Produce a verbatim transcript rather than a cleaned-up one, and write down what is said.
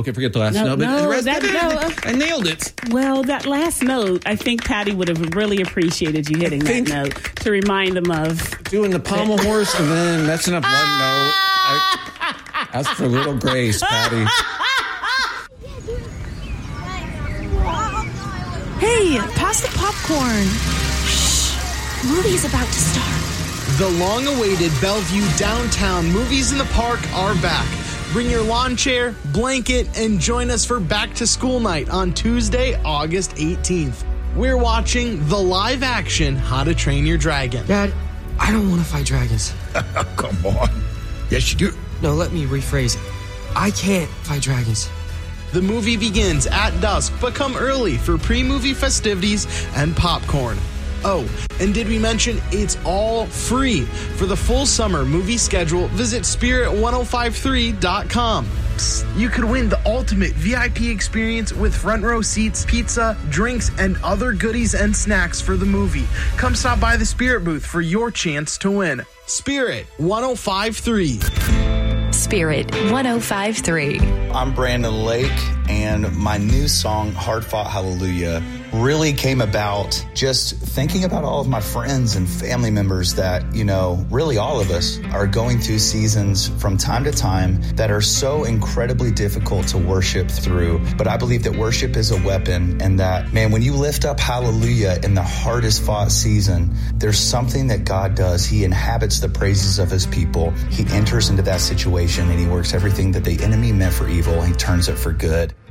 Okay, forget the last No, note. But no, the rest that- of it, no. I nailed it. Well, that last note, I think Patty would have really appreciated you hitting that think- note to remind him of. Doing the pommel horse and then messing up one note. I, that's for little Grace, Patty. Hey, pass the popcorn. Shh. Movie's about to start. The long-awaited Bellevue Downtown Movies in the Park are back. Bring your lawn chair, blanket, and join us for back-to-school night on Tuesday, August eighteenth. We're watching the live-action How to Train Your Dragon. Dad, I don't want to fight dragons. Come on. Yes, you do. No, let me rephrase it. I can't fight dragons. The movie begins at dusk, but come early for pre-movie festivities and popcorn. Oh, and did we mention it's all free? For the full summer movie schedule, visit spirit ten fifty-three dot com. Psst, you could win the ultimate V I P experience with front row seats, pizza, drinks, and other goodies and snacks for the movie. Come stop by the Spirit booth for your chance to win. Spirit ten fifty-three. Spirit ten fifty-three. I'm Brandon Lake, and my new song, Hard Fought Hallelujah, really came about just thinking about all of my friends and family members that, you know, really all of us are going through seasons from time to time that are so incredibly difficult to worship through. But I believe that worship is a weapon, and that, man, when you lift up hallelujah in the hardest fought season, there's something that God does. He inhabits the praises of his people. He enters into that situation and he works everything that the enemy meant for evil. He turns it for good.